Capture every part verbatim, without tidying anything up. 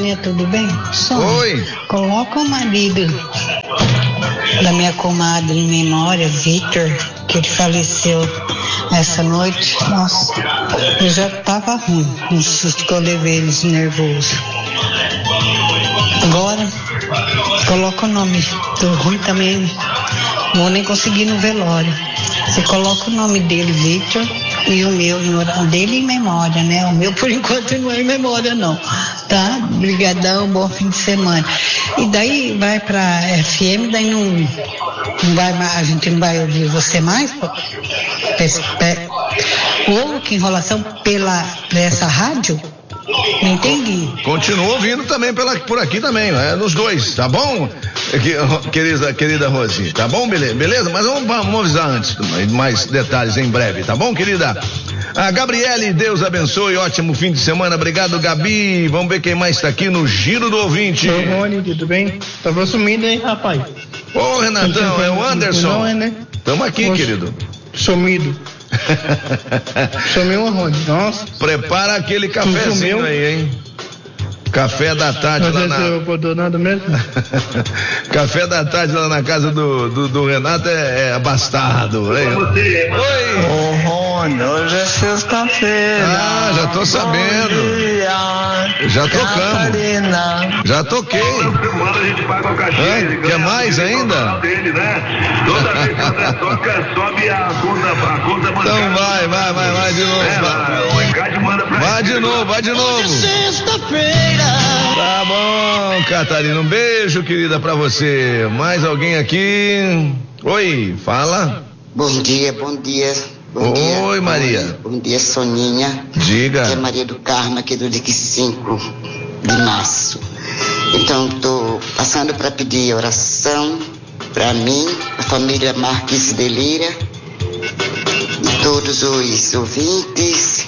Sônia, tudo bem? Sônia, oi. Coloca o marido da minha comadre em memória, Victor, que ele faleceu essa noite. Nossa, eu já tava ruim, no susto que eu levei eles nervoso. Agora, coloca o nome do ruim também, não vou nem conseguir no velório. Você coloca o nome dele, Victor, e o meu, dele em memória, né? O meu, por enquanto, não é em memória, não. Tá? Obrigadão, bom fim de semana. E daí vai pra F M, daí não, não vai mais, a gente não vai ouvir você mais? Ou que enrolação pela, por essa rádio? Não entendi. Continua ouvindo também pela, por aqui também, é nos dois, tá bom? Querida, querida Rose, tá bom? Beleza, beleza? Mas vamos, vamos avisar antes, mais detalhes em breve, tá bom, querida? A Gabriele, Deus abençoe, ótimo fim de semana, obrigado, Gabi. Vamos ver quem mais tá aqui no Giro do Ouvinte. Oi, Rony, tudo bem? Tava sumindo, hein, rapaz? Ô, Renatão, é o Anderson. Não é, né? Tamo aqui, Poxa, querido. Sumido. Sumiu, Rony, nossa. Prepara aquele cafezinho aí, hein? Café da tarde lá na... Eu nada mesmo? Café da tarde lá na casa do, do, do Renato é, é abastado. Hein? Oi! Ô, Rony, hoje é sexta-feira. Ah, já tô sabendo. Dia, já tocamos. Catarina. Já toquei. A gente paga o cachê. É? Quer mais ainda? Dele, né? Toda vez que você toca, sobe a conta, a conta bancária. Então vai, vai, vai, vai de novo. É, vai, o Encade manda pra vai de novo, vai de novo. Sexta-feira. Tá bom, Catarina, um beijo, querida, pra você. Mais alguém aqui? Oi, fala. Bom dia, bom dia. Bom Oi, dia, Maria. Bom, bom dia, Soninha. Diga. Que é Maria do Carmo, aqui do dia cinco de março. Então, tô passando para pedir oração para mim, a família Marques de Lira, e todos os ouvintes.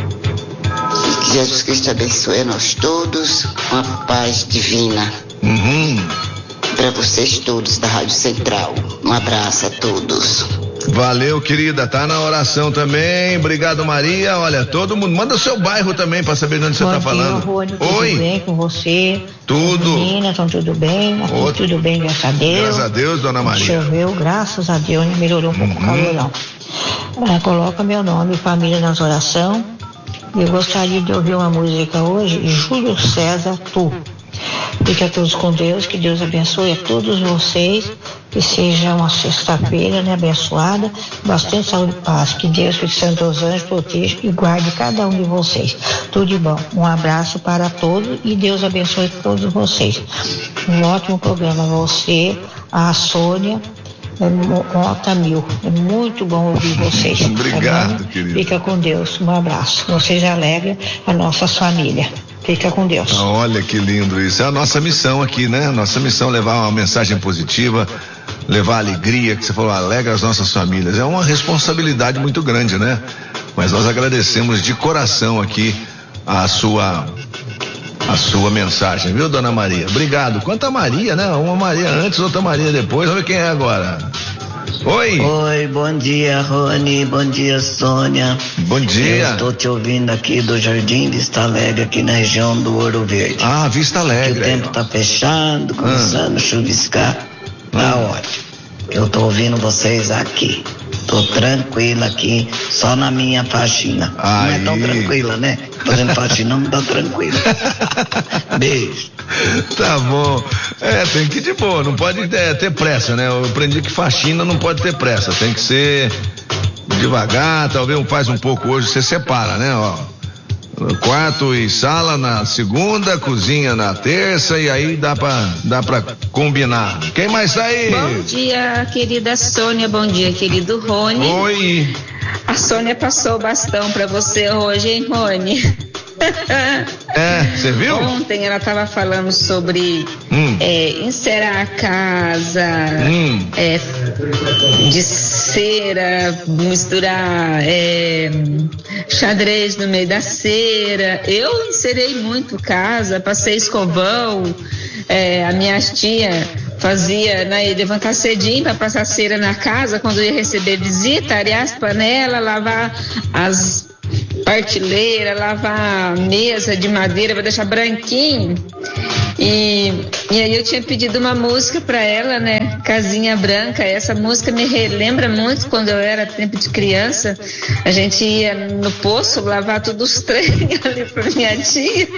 E que Jesus Cristo abençoe a nós todos com a paz divina. Uhum. Para vocês todos da Rádio Central. Um abraço a todos. Valeu, querida, tá na oração também. Obrigado, Maria. Olha, todo mundo, manda o seu bairro também pra saber de onde Bom você tá dia, falando. Rony, tudo Oi. bem com você? Tudo. As meninas, estão tudo bem? Aqui Ô, tudo bem, graças a Deus. Graças a Deus, dona Maria. Choveu, graças a Deus, né? Melhorou um pouco o calorão. Ah, coloca meu nome, família, nas orações. Eu gostaria de ouvir uma música hoje, Júlio César, Tu. Fica todos com Deus, que Deus abençoe a todos vocês, que seja uma sexta-feira, né, abençoada, bastante saúde e paz, que Deus, que Santo dos Anjos, proteja e guarde cada um de vocês. Tudo de bom. Um abraço para todos e Deus abençoe todos vocês. Um ótimo programa. Você, a Sônia, nota mil. É muito bom ouvir vocês. Obrigado, tá, querido. Fica com Deus. Um abraço. Vocês alegram a nossa família. Fica com Deus. Olha que lindo isso. É a nossa missão aqui, né? Nossa missão é levar uma mensagem positiva, levar alegria, que você falou, alegra as nossas famílias. É uma responsabilidade muito grande, né? Mas nós agradecemos de coração aqui a sua a sua mensagem, viu, dona Maria? Obrigado. Quanta Maria, né? Uma Maria antes, outra Maria depois. Vamos ver quem é agora. Oi. Oi, bom dia, Rony, bom dia, Sônia. Bom dia. Eu estou te ouvindo aqui do Jardim Vista Alegre, aqui na região do Ouro Verde. Ah, Vista Alegre. Que o tempo tá fechando, começando ah. a chuviscar. Tá ah. ótimo. Eu tô ouvindo vocês aqui. Tô tranquila aqui, só na minha faxina. Aí. Não é tão tranquila, né? Fazendo faxina não tá tranquila. Beijo. Tá bom. É, tem que ir de boa, não pode é, ter pressa, né? Eu aprendi que faxina não pode ter pressa, tem que ser devagar, talvez faz um pouco hoje, você separa, né? Ó, quarto e sala na segunda, cozinha na terça e aí dá pra, dá pra combinar. Quem mais tá aí? Bom dia, querida Sônia, bom dia, querido Rony. Oi. A Sônia passou o bastão pra você hoje, hein, Rony? É, você viu? Ontem ela estava falando sobre hum. é, encerar a casa, hum. é, de cera, misturar é, xadrez no meio da cera. Eu encerei muito casa, passei escovão, é, a minha tia fazia, né, levantar cedinho para passar cera na casa quando ia receber visita, arear as panelas, lavar as partilheira, lavar mesa de madeira para deixar branquinho. E, e aí eu tinha pedido uma música para ela, né? Casinha Branca. Essa música me relembra muito quando eu era tempo de criança. A gente ia no poço lavar todos os trem ali pra minha tia.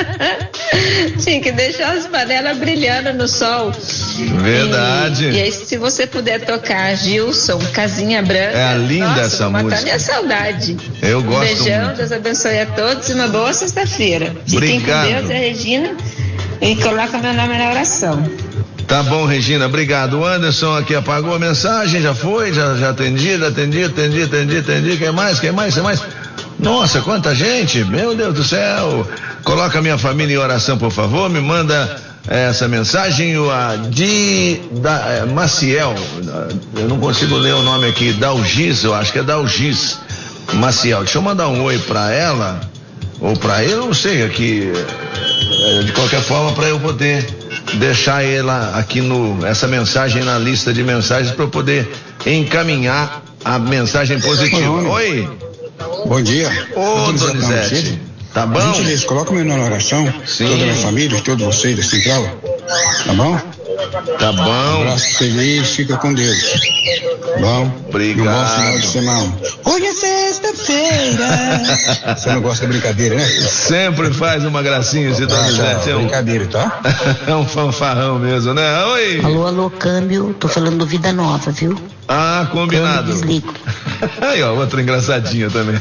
Tinha que deixar as panelas brilhando no sol. Verdade. E, e aí, se você puder tocar Gilson, Casinha Branca. É linda, nossa, essa vou música. Matar minha saudade. Eu gosto. Um beijão, muito. Deus abençoe a todos e uma boa sexta-feira. Fiquem com Deus, é a Regina. E coloca meu nome na oração. Tá bom, Regina, obrigado. O Anderson aqui apagou a mensagem, já foi, já, já atendi, já atendi, atendi, atendi, atendi. Quem mais, quem mais, quem mais? Nossa, quanta gente, meu Deus do céu. Coloca minha família em oração, por favor, me manda essa mensagem, o a de da, é, Maciel, eu não consigo ler o nome aqui, Dalgis, eu acho que é Dalgis Maciel. Deixa eu mandar um oi pra ela, ou pra ele, eu não sei, aqui, de qualquer forma, para eu poder deixar ela aqui no, essa mensagem na lista de mensagens para eu poder encaminhar a mensagem positiva. Oi. Bom dia. Ô, Donizete. Tá bom? Por gentileza, coloca meu nome na oração. Sim. Toda a minha família, todos vocês da Central. Tá bom? Tá bom. Um abraço feliz, fica com Deus. Bom? Obrigado. Um bom final de semana. Hoje é sexta-feira. Você não gosta de brincadeira, né? Sempre faz uma gracinha esse Donizete. É um brincadeira, tá? É um fanfarrão mesmo, né? Oi. Alô, alô, câmbio. Tô falando do Vida Nova, viu? Ah, combinado. Câmbio, desligo. Aí, ó, outra engraçadinha também.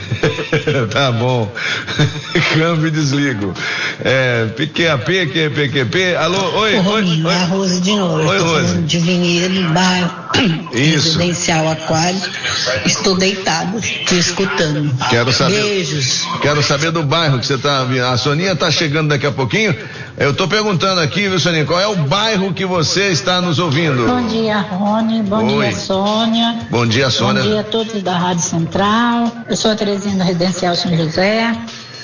Tá bom. Câmbio e desligo. É, P Q A P, P Q P. Alô, oi, Ô, oi, Rominho, oi. é a Rose de novo. Oi, eu tô Rose. falando de Vinhedo, bairro Isso. Residencial Aquário. Estou deitado, te escutando. Quero saber. Beijos. Quero saber do bairro que você tá. A Soninha tá chegando daqui a pouquinho. Eu tô perguntando aqui, viu, Soninha, qual é o bairro que você está nos ouvindo? Bom dia, Rony. Bom Oi. dia, Sônia. Bom dia, Sônia. Bom dia a todos da Rádio Central. Eu sou a Terezinha do Residencial São José.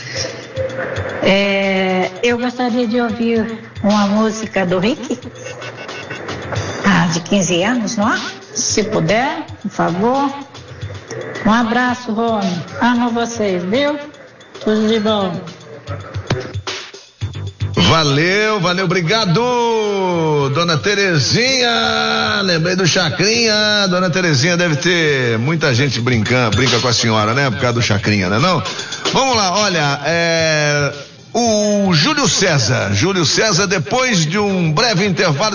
É, eu gostaria de ouvir uma música do Rick. Ah, de quinze anos, não é? Se puder, por favor. Um abraço, Rony. Amo vocês, viu? Tudo de bom. Valeu, valeu, obrigado, dona Terezinha. Lembrei do Chacrinha. Dona Terezinha deve ter muita gente brincando, brinca com a senhora, né? Por causa do Chacrinha, né? Não? Vamos lá, olha, é, o Júlio César. Júlio César, depois de um breve intervalo.